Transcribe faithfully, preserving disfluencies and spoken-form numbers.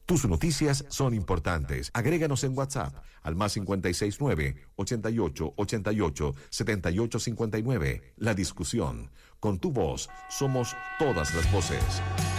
Tus noticias son importantes. Agréganos en WhatsApp al más cincuenta y seis nueve, ochenta y ocho, ochenta y ocho, setenta y ocho cincuenta y nueve. La discusión. Con tu voz somos todas las voces.